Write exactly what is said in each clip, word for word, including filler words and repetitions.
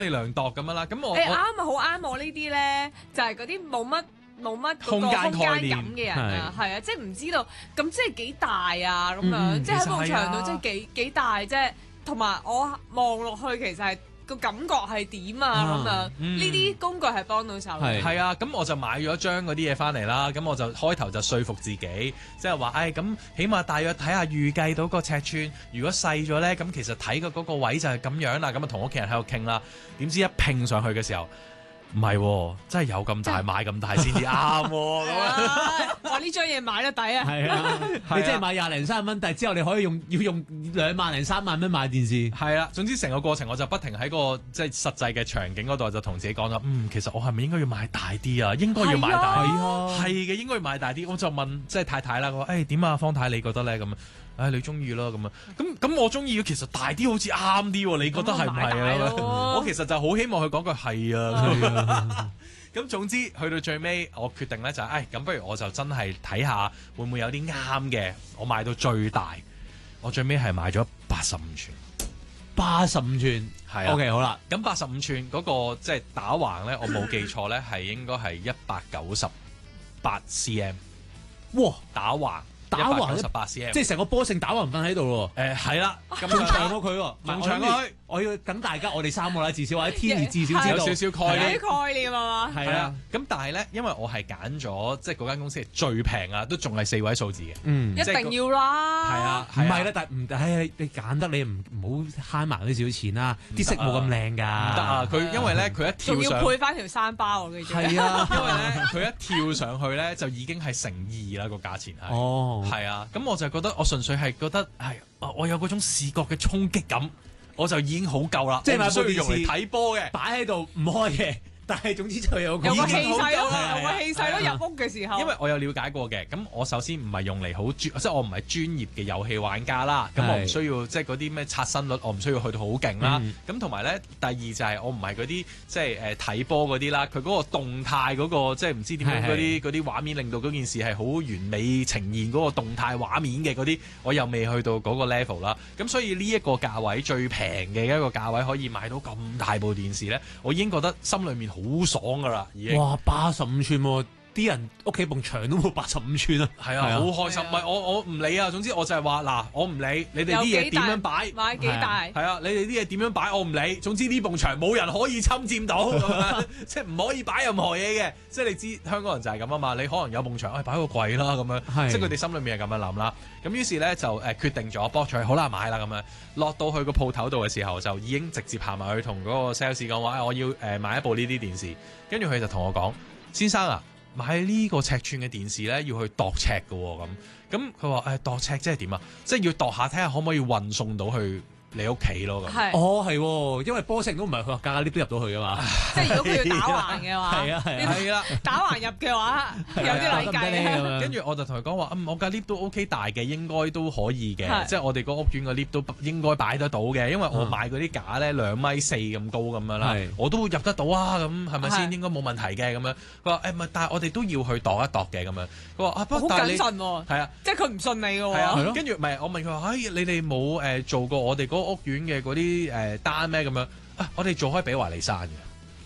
量度咁樣啦。咁我誒啱啊，好啱我呢啲咧，就係嗰啲冇乜。冇乜嗰個空間空間概念感嘅人啊，係啊，即係唔知道咁即係幾大啊咁樣，即係喺埲牆度即係幾幾大啫，同埋我望落去其實係個感覺係點啊咁樣，呢啲工具係幫到手嘅。 係啊，咁我就買咗張嗰啲嘢翻嚟啦，咁我就開頭就說服自己，即係話誒咁起碼大約睇下預計到個尺寸，如果細咗咧，咁其實睇嘅嗰個位就係咁樣啦，咁啊同屋企人喺度傾啦，點知一拼上去嘅時候。唔係喎，真係有咁大買咁大先至啱喎。 哇！呢張嘢買得抵啊！ 係啊，你即係買廿零三十蚊，但係之後你可以用要用兩萬零三萬蚊買電視。 係啦，總之成個過程我就不停喺個即係實際嘅場景嗰度就同自己講咗，嗯，其實我係咪應該要買大啲啊？應該要買大啲啊，係嘅，應該要買大啲。我就問即係太太啦，我話誒點啊，方太你覺得咧咁？唉、哎，你中意咯咁啊，咁咁我中意嘅其實大啲好似啱啲喎，你覺得係唔係啊？我其實就好希望佢講句係啊。咁總之去到最尾，我決定咧就係、是，唉、哎，咁不如我就真係睇下會唔會有啲啱嘅，我買到最大，我最尾係買咗八十五寸， 八十五寸係啊。 OK 好啦， 咁八十五寸嗰個即係打橫咧，我冇記錯咧係應該係一百九十八 cm， 哇， 打橫。 打橫十八 cm， 即係成個波性打橫瞓喺度喎。 誒係啦， 咁仲長過佢喎， 仲長過佢。 我要等大家，我哋三個啦，至少或者天兒至少知道有少少概念。 概念啊嘛。 係啊， 咁但係咧，因為我係揀咗即係嗰間公司係最平啊，都仲係四位數字嘅。 嗯， 一定要啦。 係啊， 唔係啦，但係唔，唉，你揀得你唔唔好慳埋嗰啲少少錢啦，啲色冇咁靚㗎。 唔得啊！佢因為咧，佢一跳上， 仲要配翻條山包喎，記住。 係啊，因為咧，佢一跳上去咧，就已經係成二啦個價錢係。 哦， 係啊，咁我就覺得我純粹係覺得係，我有嗰種視覺嘅衝擊感。我就已經好夠啦，即係唔需要用嚟睇波嘅， 擺喺度唔開嘅。但係總之就有個有個氣勢咯， 有個氣勢咯，入屋嘅時候。 因為我有了解過嘅，咁我首先唔係用嚟好專，即係我唔係專業嘅遊戲玩家啦。咁我唔需要即係嗰啲咩刷新率，我唔需要去到好勁啦。咁同埋咧，第二就係我唔係嗰啲即係誒睇波嗰啲啦。佢嗰個動態嗰個即係唔知點樣嗰啲嗰啲畫面，令到嗰件事係好完美呈現嗰個動態畫面嘅嗰啲，我又未去到嗰個 level 啦。咁所以呢一個價位最平嘅一個價位可以買到咁大部電視咧，我已經覺得心裏面好爽噶啦。 哇，八十五寸喎！啲人屋企埲牆都冇八十五寸啊！ 係啊，好開心。唔係我我唔理啊，總之我就係話嗱，我唔理你哋啲嘢點樣擺， 買幾大係啊，你哋啲嘢點樣擺我唔理。總之呢埲牆冇人可以侵佔到，即係唔可以擺任何嘢嘅。即係你知香港人就係咁啊嘛。你可能有埲牆，誒擺個櫃啦咁樣，即係佢哋心裏面係咁樣諗啦。咁於是咧就誒決定咗，博取好啦買啦咁樣。落到去個鋪頭度嘅時候，就已經直接行埋去同嗰個 sales 講話，我要誒買一部呢啲電視。跟住佢就同我講，先生啊，買呢個尺寸嘅電視咧，要去度尺嘅喎。咁咁佢話誒度尺即係點啊？即係要度下睇下可唔可以運送到去你屋企咯。咁係哦係喎，因為波性都唔係佢話架架 lift 都入到去噶嘛。 即係如果佢要打橫嘅話， 係啊係啊係啦， 打橫入嘅話有啲禮計。 跟住我就同佢講話，嗯，我架 lift 都 OK 大嘅，應該都可以嘅。即係我哋個屋苑個 lift 都應該擺得到嘅，因為我買嗰啲架咧兩米四咁高咁樣啦，我都會入得到啊。咁係咪先？應該冇問題嘅咁樣。佢話誒唔係，但係我哋都要去度一度嘅咁樣。佢話啊，不過好謹慎喎。係啊， 即係佢唔信你嘅喎。 係啊，跟住唔係我問佢話，唉，你哋冇誒做過我哋嗰個屋苑嘅嗰啲誒單咩咁樣？啊，我哋做開比華利山嘅。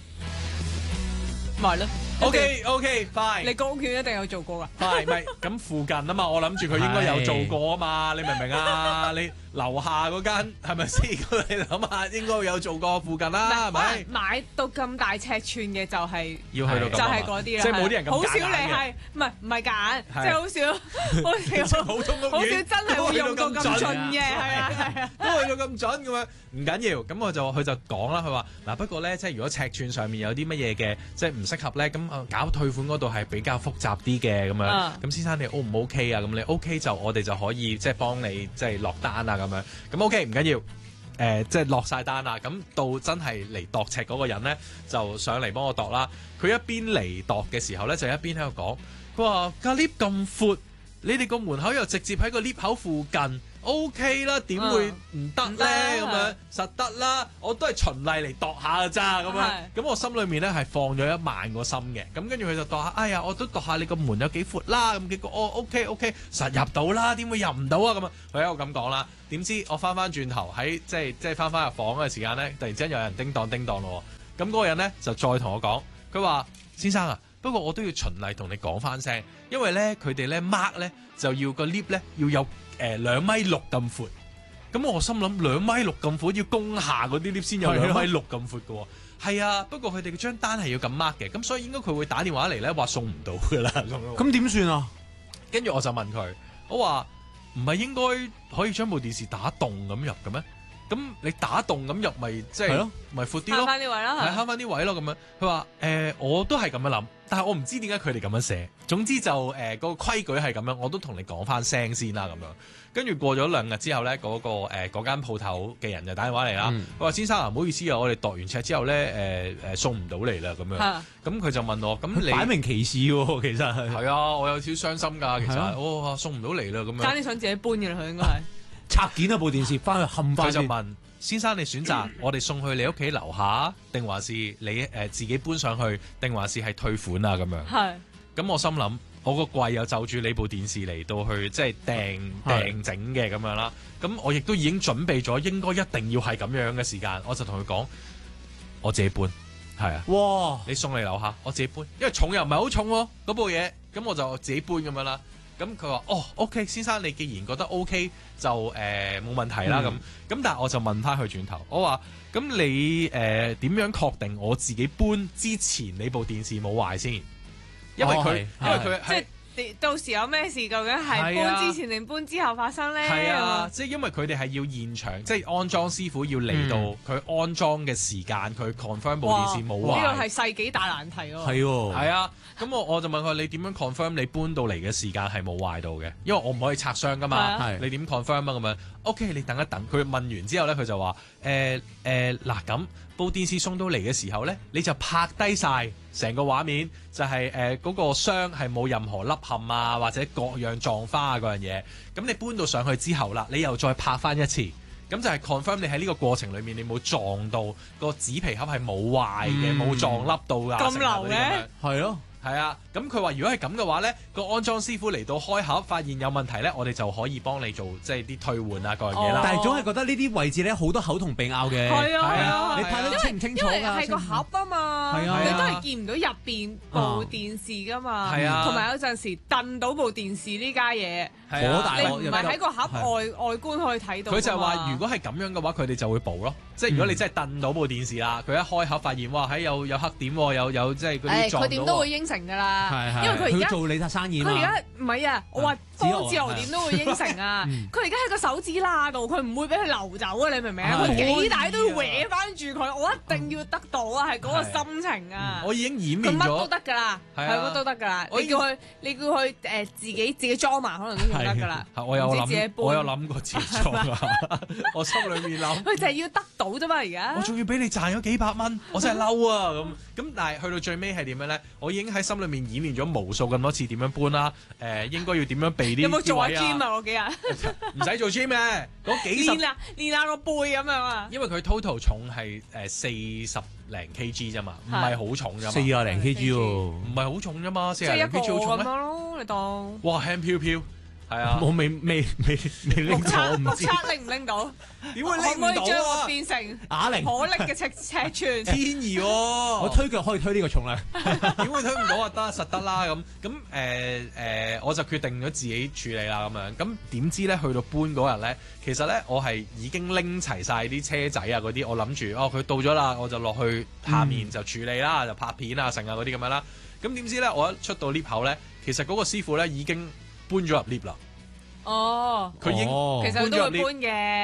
咪咯 ，OK OK fine。 你個屋苑一定有做過㗎。 係咪咁附近啊嘛？我諗住佢應該有做過啊嘛？你明唔明啊？你樓下嗰間係咪先？你諗下，應該有做過附近啦，係咪？ 買到咁大尺寸嘅就係要去到咁， 就係嗰啲啦。 即係冇啲人咁好少你係唔係唔係揀，即係好少好少普通屋苑好少真係會用到咁盡嘅，係啊係啊， 都去到咁準咁樣，唔緊要。咁我就佢就講啦，佢話嗱不過咧，即係如果尺寸上面有啲乜嘢嘅，即係唔適合咧，咁搞退款嗰度係比較複雜啲嘅咁樣。咁先生你 O 唔 OK 啊？咁你 OK 就我哋就可以即係幫你即係落單啊咁樣。咁 OK 唔緊要，誒、呃、即係落晒單啦。咁到真係嚟度尺嗰個人咧，就上嚟幫我度啦。佢一邊嚟度嘅時候咧，就一邊喺度講，佢話架 lift 咁闊， 你哋個門口又直接喺個 lift 口附近。O K 啦，點會唔得咧？咁樣實得啦，我都係循例嚟度下㗎咋咁樣。咁我心裏面咧係放咗一萬個心嘅。咁跟住佢就度下，哎呀，我都度下你個門有幾闊啦。咁結果哦 O K O K，實入到啦，點會入唔到啊？咁啊，佢喺度咁講啦。點知我翻翻轉頭喺即係即係翻翻入房嘅時間咧，突然之間有人叮當叮當咯。咁嗰個人咧就再同我講，佢話：先生啊，不過我都要循例同你講翻聲，因為咧佢哋咧 mark 咧就要個 lift 咧要有。誒兩、呃、米六咁闊，咁我心諗兩米六咁闊，要攻下嗰啲 lift 先有兩米六咁闊嘅喎。係啊，不過佢哋嘅張單係要咁 mark 嘅，咁所以應該佢會打電話嚟咧話送唔到㗎啦。 咁點算啊？ 跟住我就問佢，我話唔係應該可以將部電視打洞咁入嘅咩？咁你打洞咁入咪即係咪闊啲咯？ 慳翻啲位啦， 係慳翻啲位咯咁樣。佢話誒我都係咁樣諗，但係我唔知點解佢哋咁樣寫。總之就誒、呃嗰個規矩係咁樣，我都同你講翻聲先啦咁樣。跟住過咗兩日之後咧，嗰、嗰個誒嗰間鋪頭嘅人就打電話嚟啦。佢話、嗯、先生啊，唔好意思啊，我哋度完尺之後咧誒誒送唔到嚟啦咁樣。咁佢、啊、就問我，咁你擺明歧視喎，其實係。 係啊，我有少少傷心㗎，其實。啊、哦，送唔到嚟啦咁樣。 差啲想自己搬嘅啦，佢應該係。 拆件一部電視翻去冚翻。 佢就問先生，你選擇我哋送去你屋企樓下，定還是你誒、呃、自己搬上去，定還是係退款啊咁樣？係是。咁我心諗，我個櫃又就住你部電視嚟到去即係訂訂整嘅咁樣啦。咁我亦都已經準備咗，應該一定要係咁樣嘅時間，我就同佢講，我自己搬。係啊。哇！你送嚟樓下，我自己搬，因為重又唔係好重喎、啊，嗰部嘢，咁我就自己搬咁樣啦。咁佢話：哦 ，OK，先生，你既然覺得 OK，就誒冇、呃、問題啦。咁咁、嗯，但係我就問翻佢轉頭，我話：咁你誒點、呃、樣確定我自己搬之前你部電視冇壞先？因為佢，哦、因為佢係。 到時有咩事，究竟係搬之前定搬之後發生咧？ 係啊，即係因為佢哋係要現場，即係安裝師傅要嚟到佢、嗯、安裝嘅時間，佢 confirm 部電視冇壞。 呢個係世紀大難題喎。 係喎， 係啊。咁我我就問佢：你點樣 confirm 你搬到嚟嘅時間係冇壞到嘅？因為我唔可以拆箱噶嘛。 啊、 你點 confirm 啊？咁樣 OK，你等一等。佢問完之後咧，佢就話：誒誒嗱咁。部電視送到嚟嘅時候咧，你就拍低晒成個畫面，就係誒嗰個箱係冇任何凹陷啊，或者各樣撞花啊嗰樣嘢。咁你搬到上去之後啦，你又再拍翻一次，咁就係 confirm 你喺呢個過程裡面你冇撞到個紙皮盒係冇壞嘅，冇、嗯、撞凹到㗎。 咁流嘅， 係咯。 係啊，咁佢話如果係咁嘅話咧，個安裝師傅嚟到開盒發現有問題咧，我哋就可以幫你做即係啲退換啊各樣嘢啦。 哦、但係總係覺得呢啲位置咧好多口同鼻拗嘅。 係啊係啊， 啊你拍得清唔清楚㗎？ 因為係個盒啊嘛， 係啊， 你都係見唔到入邊部電視㗎嘛。係啊，同埋有陣時燉到部電視呢家嘢， 好大， 你唔係喺個盒外外觀可以睇到。 佢就係話如果係咁樣嘅話，佢哋就會補咯。即係如果你真係燉到部電視啦，佢一開盒發現哇喺有有黑點，有有即係嗰啲撞到。誒，佢點都會應承㗎啦。因為佢而家做你生意，佢而家唔係啊！我話方志豪點都會應承啊！佢而家喺個手指罅度，佢唔會俾佢流走啊！你明唔明啊？佢幾大都要搲翻住佢，我一定要得到啊！係嗰個心情啊！ 我已經演變咗， 乜都得㗎啦，係乜都得㗎啦！你叫佢，你叫佢誒自己自己裝埋，可能都用得㗎啦。 我有諗，我有諗過自己裝啊！我心裏面諗， 佢就係要得到啫嘛！而家我仲要俾你賺咗幾百蚊，我真係嬲啊！咁咁，但係去到最尾係點樣咧？我已經喺心裏面演練咗無數咁多次點樣搬啦，誒、呃、應該要點樣避啲有冇做下位 gym 啊？我幾日唔使做 gym 嘅，嗰幾十練下練下個背咁樣啊。因為佢 total 重係誒四十零 kg 啫嘛，唔係好重啫嘛。 四廿零 kg 喎， 唔係好重啫嘛，四廿零 kg 好重咩？ 咯，你當哇輕飄飄。係啊， 我未未未未拎過，唔知目測拎唔拎到？ 點會拎唔到啊？可唔可以將我變成啞鈴可拎嘅尺尺寸？ 天宜喎！ 我推腳可以推呢個重量， 點會推唔到啊？得實得啦咁咁誒誒，我就決定咗自己處理啦咁樣。咁點知咧去到搬嗰日咧，其實咧我係已經拎齊晒啲車仔啊嗰啲，我諗住哦佢到咗啦，我就落去下面就處理啦，嗯、就拍片啊成啊嗰啲咁樣啦。咁點知咧我一出到 lift 口咧，其實嗰個師傅咧已經搬咗入 lift 啦。 哦， 佢已經其實都會搬嘅。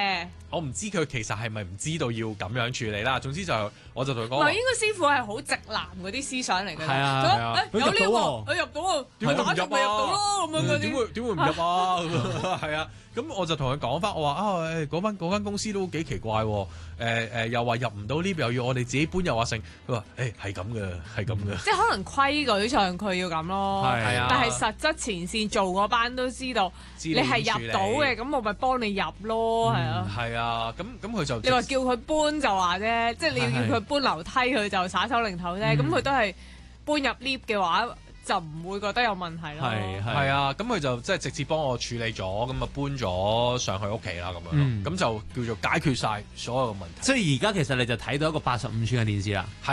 我唔知佢其實係咪唔知道要咁樣處理啦。總之就我就同佢講， 唔係應該師傅係好直男嗰啲思想嚟嘅。 係啊佢係啊誒有呢個佢入到喎佢入到啊， 點會唔入啊打咪入到咯咁樣嗰啲。 點會點會唔入啊？係啊，咁我就同佢講翻，我話啊誒嗰間嗰間公司都幾奇怪喎。誒誒又話入唔到 lift，又要我哋自己搬又話剩。佢話誒係咁嘅，係咁嘅。 即係可能規矩上佢要咁咯， 係啊但係實質前線做嗰班都知道你係入到嘅，咁我咪幫你入咯，係啊。 係啊，咁咁佢就你話叫佢搬就話啫，即係你要叫佢搬樓梯，佢就耍手擰頭啫。咁佢都係搬入 lift 嘅話，就唔會覺得有問題咯。 係係啊，咁佢就即係直接幫我處理咗，咁啊搬咗上去屋企啦，咁樣咯，咁、 嗯就叫做解決晒所有嘅問題。 所以而家其實你就睇到一個八十五寸嘅電視啦。